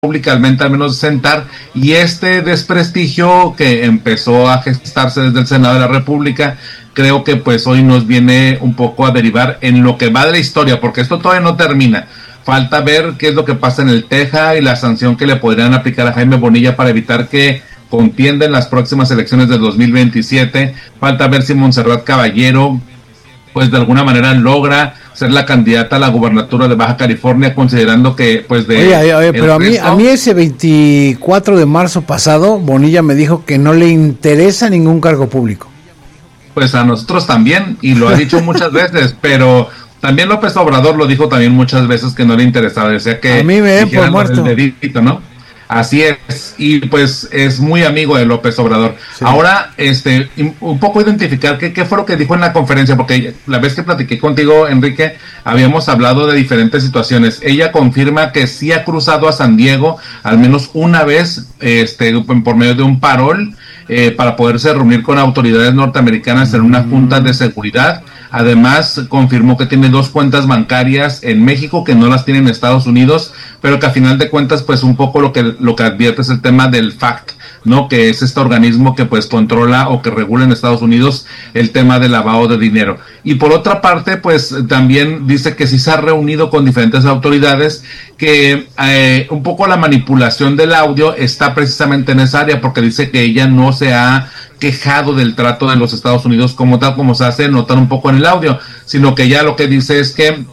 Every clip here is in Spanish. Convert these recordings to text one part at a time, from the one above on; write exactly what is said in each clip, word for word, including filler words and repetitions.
públicamente al menos sentar, y este desprestigio que empezó a gestarse desde el Senado de la República, creo que pues hoy nos viene un poco a derivar en lo que va de la historia, porque esto todavía no termina. Falta ver qué es lo que pasa en el Teja y la sanción que le podrían aplicar a Jaime Bonilla para evitar que contienda en las próximas elecciones del dos mil veintisiete. Falta ver si Montserrat Caballero pues de alguna manera logra ser la candidata a la gubernatura de Baja California, considerando que pues de oye, oye, oye pero a mí, resto... a mí ese veinticuatro de marzo pasado Bonilla me dijo que no le interesa ningún cargo público. Pues a nosotros también, y lo ha dicho muchas veces, pero también López Obrador lo dijo también muchas veces que no le interesaba, decía que a mí me ven por muerto. El dedito, ¿no? Así es, y pues es muy amigo de López Obrador. Sí. Ahora, este, un poco identificar qué, qué fue lo que dijo en la conferencia, porque la vez que platiqué contigo, Enrique, habíamos hablado de diferentes situaciones. Ella confirma que sí ha cruzado a San Diego al menos una vez, este, por medio de un parol, eh, para poderse reunir con autoridades norteamericanas en una junta de seguridad. Además, confirmó que tiene dos cuentas bancarias en México que no las tiene en Estados Unidos, pero que a final de cuentas, pues un poco lo que lo que advierte es el tema del F A C T, ¿no? Que es este organismo que pues controla o que regula en Estados Unidos el tema del lavado de dinero. Y por otra parte, pues también dice que sí se ha reunido con diferentes autoridades, que eh, un poco la manipulación del audio está precisamente en esa área, porque dice que ella no se ha quejado del trato de los Estados Unidos como tal, como se hace notar un poco en el audio, sino que ya lo que dice es que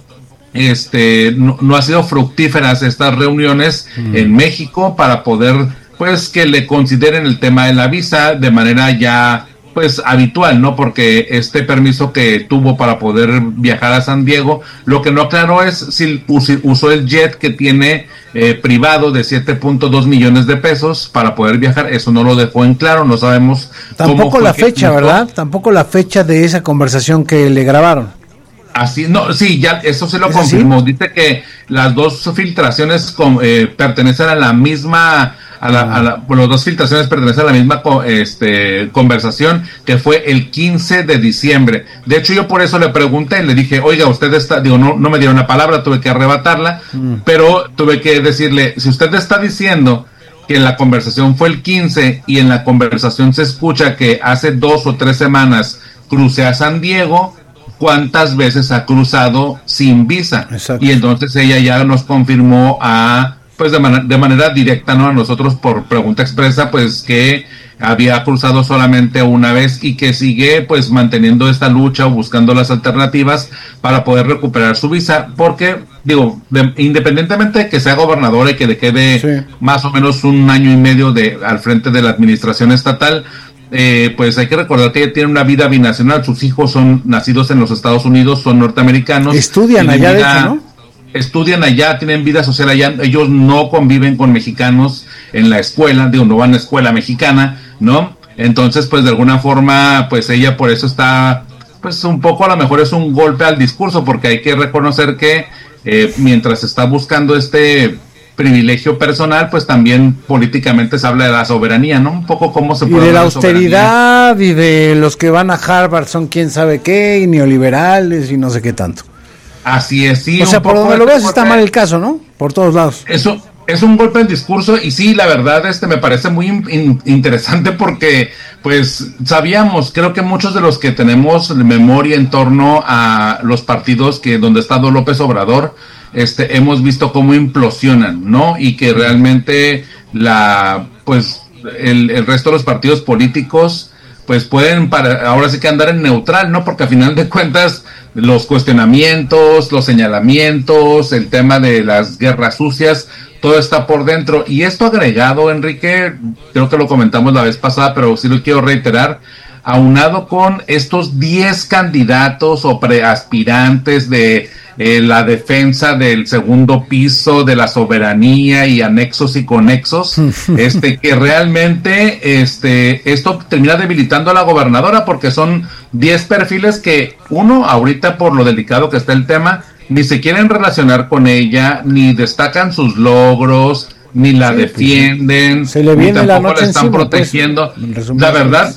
este no, no ha sido fructíferas estas reuniones mm. en México para poder pues que le consideren el tema de la visa de manera ya pues habitual, ¿no? Porque este permiso que tuvo para poder viajar a San Diego, lo que no aclaró es si usó el jet que tiene eh, privado de siete punto dos millones de pesos para poder viajar. Eso no lo dejó en claro, no sabemos tampoco cómo la fecha, ¿verdad? Tampoco la fecha de esa conversación que le grabaron. Así, no, sí, ya eso se lo confirmó. ¿Sí? Dice que las dos filtraciones con, eh, pertenecen a la misma, a la, a la, bueno, las dos filtraciones pertenecen a la misma este, conversación, que fue el quince de diciembre. De hecho, yo por eso le pregunté, le dije, oiga, usted está, digo, no, no me dieron la palabra, tuve que arrebatarla, mm. pero tuve que decirle, si usted está diciendo que en la conversación fue el quince y en la conversación se escucha que hace dos o tres semanas crucé a San Diego, ¿cuántas veces ha cruzado sin visa? Exacto. Y entonces ella ya nos confirmó a, pues de, man- de manera directa, ¿no? A nosotros por pregunta expresa, pues que había cruzado solamente una vez y que sigue pues manteniendo esta lucha o buscando las alternativas para poder recuperar su visa, porque digo, de, independientemente de que sea gobernadora y que le quede sí. más o menos un año y medio de al frente de la administración estatal, Eh, pues hay que recordar que ella tiene una vida binacional. Sus hijos son nacidos en los Estados Unidos, son norteamericanos. Estudian allá, vida, de hecho, ¿no? Estudian allá, tienen vida social allá. Ellos no conviven con mexicanos en la escuela, digo, no van a escuela mexicana, ¿no? Entonces, pues de alguna forma, pues ella por eso está, pues un poco a lo mejor es un golpe al discurso, porque hay que reconocer que eh, mientras está buscando este privilegio personal, pues también políticamente se habla de la soberanía, ¿no? Un poco cómo se puede... Y de la austeridad soberanía. Y de los que van a Harvard son quién sabe qué, y neoliberales y no sé qué tanto. Así es, sí. O sea, por donde lo ves está mal el caso, ¿no? Por todos lados. Eso es un golpe al discurso y sí, la verdad, este me parece muy in- interesante porque, pues, sabíamos, creo que muchos de los que tenemos memoria en torno a los partidos que donde ha estado López Obrador, Este, hemos visto cómo implosionan, ¿no? Y que realmente la, pues, el, el resto de los partidos políticos, pues pueden para, ahora sí que andar en neutral, ¿no? Porque a final de cuentas, los cuestionamientos, los señalamientos, el tema de las guerras sucias, todo está por dentro. Y esto agregado, Enrique, creo que lo comentamos la vez pasada, pero sí lo quiero reiterar, aunado con estos diez candidatos o preaspirantes de Eh, la defensa del segundo piso de la soberanía y anexos y conexos, este que realmente este esto termina debilitando a la gobernadora, porque son diez perfiles que uno, ahorita por lo delicado que está el tema, ni se quieren relacionar con ella, ni destacan sus logros, ni la sí, defienden, se le viene ni tampoco la, la están encima, protegiendo. Pues, la verdad,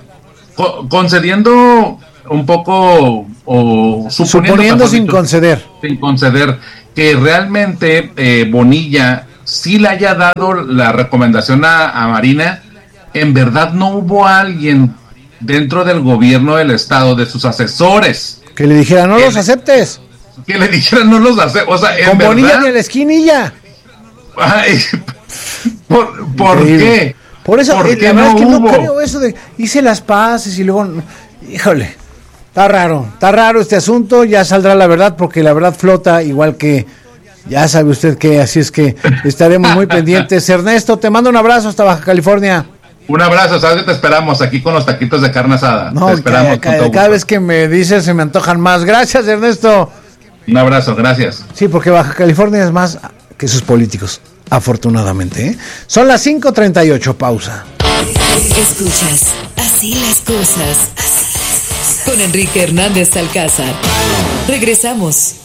co- concediendo un poco o suponiendo, suponiendo sin conceder sin conceder que realmente eh, Bonilla sí le haya dado la recomendación a, a Marina, en verdad no hubo alguien dentro del gobierno del estado, de sus asesores, que le dijera, no los le, aceptes. Que le dijera, no los aceptes. O sea, en con verdad... Bonilla ni a la esquinilla. Ay, ¿Por, por qué? Por eso, ¿Por eh, qué la verdad no es que hubo? no creo eso de hice las paces y luego, híjole, está raro, está raro este asunto, ya saldrá la verdad porque la verdad flota igual que, ya sabe usted que, así es que estaremos muy pendientes. Ernesto, te mando un abrazo hasta Baja California. Un abrazo, sabes que te esperamos aquí con los taquitos de carne asada. No, te esperamos cada, cada, cada vez que me dices se me antojan más. Gracias, Ernesto. Un abrazo, gracias. Sí, porque Baja California es más que sus políticos. Afortunadamente, ¿eh? Son las cinco treinta y ocho, pausa. Escuchas, así las cosas, así las cosas. Con Enrique Hernández Alcázar. Regresamos.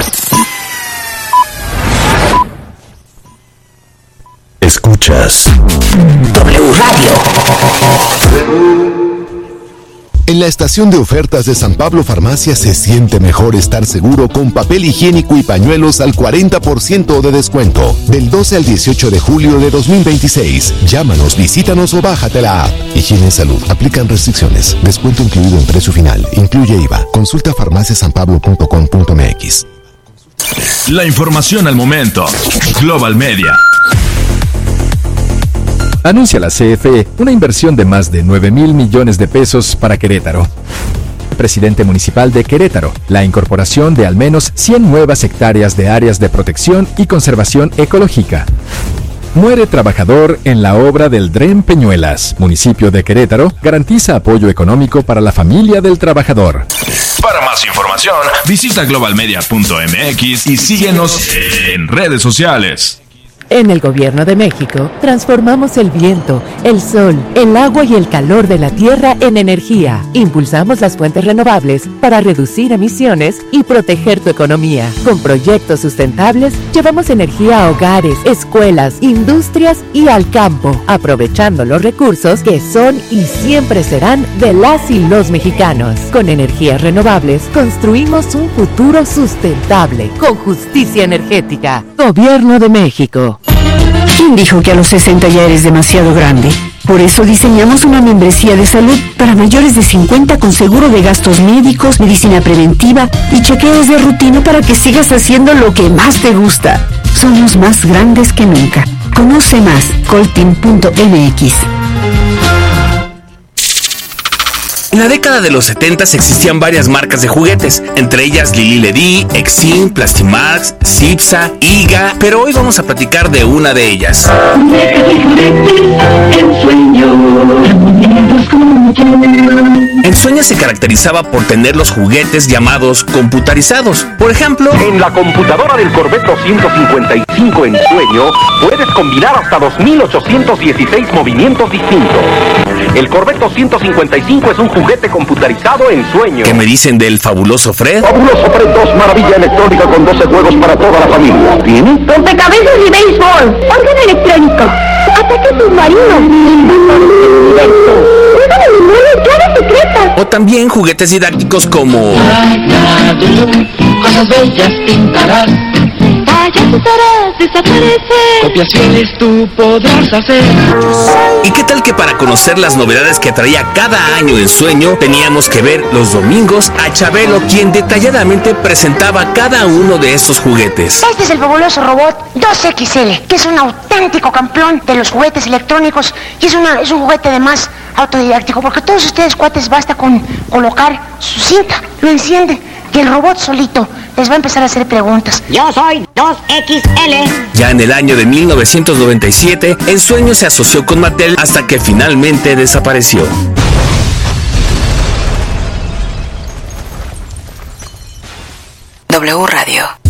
Escuchas W Radio. En la estación de ofertas de San Pablo Farmacia se siente mejor estar seguro con papel higiénico y pañuelos al cuarenta por ciento de descuento. Del doce al dieciocho de julio de dos mil veintiséis. Llámanos, visítanos o bájate la app. Higiene y salud. Aplican restricciones. Descuento incluido en precio final. Incluye I V A. Consulta farmacia san pablo punto com punto m x. La información al momento. Global Media. Anuncia la C F E una inversión de más de nueve mil millones de pesos para Querétaro. Presidente municipal de Querétaro, la incorporación de al menos cien nuevas hectáreas de áreas de protección y conservación ecológica. Muere trabajador en la obra del Dren Peñuelas. Municipio de Querétaro garantiza apoyo económico para la familia del trabajador. Para más información, visita global media punto m x y síguenos en redes sociales. En el Gobierno de México, transformamos el viento, el sol, el agua y el calor de la tierra en energía. Impulsamos las fuentes renovables para reducir emisiones y proteger tu economía. Con proyectos sustentables, llevamos energía a hogares, escuelas, industrias y al campo, aprovechando los recursos que son y siempre serán de las y los mexicanos. Con energías renovables, construimos un futuro sustentable, con justicia energética. Gobierno de México. ¿Quién dijo que a los sesenta ya eres demasiado grande? Por eso diseñamos una membresía de salud para mayores de cincuenta con seguro de gastos médicos, medicina preventiva y chequeos de rutina para que sigas haciendo lo que más te gusta. Somos más grandes que nunca. Conoce más, coltin punto m x. En la década de los setentas existían varias marcas de juguetes, entre ellas Lili Ledy, Exim, Plastimax, Cipsa, Iga, pero hoy vamos a platicar de una de ellas. Ensueño se caracterizaba por tener los juguetes llamados computarizados. Por ejemplo, en la computadora del Corvette doscientos cincuenta y cinco Ensueño puedes combinar hasta dos mil ochocientos dieciséis movimientos distintos. El Corvette doscientos cincuenta y cinco es un juguete computarizado Ensueño. ¿Qué me dicen del fabuloso Fred? Fabuloso Fred dos, maravilla electrónica con doce juegos para toda la familia. ¿Tiene? Rompecabezas y béisbol, órgano electrónico, ataque submarino, clave secreta. O también juguetes didácticos como cosas bellas pintarás, fallas usarás, desaparecer, copiaciones tú podrás hacer. ¿Y qué tal que para conocer las novedades que traía cada año Ensueño teníamos que ver los domingos a Chabelo, quien detalladamente presentaba cada uno de estos juguetes? Este es el fabuloso robot dos equis ele, que es un auténtico campeón de los juguetes electrónicos y es, una, es un juguete de más autodidáctico, porque todos ustedes, cuates, basta con colocar su cinta, lo enciende y el robot solito les va a empezar a hacer preguntas. Yo soy dos equis ele. Ya en el año de mil novecientos noventa y siete, Ensueño se asoció con Mattel hasta que finalmente desapareció. W Radio.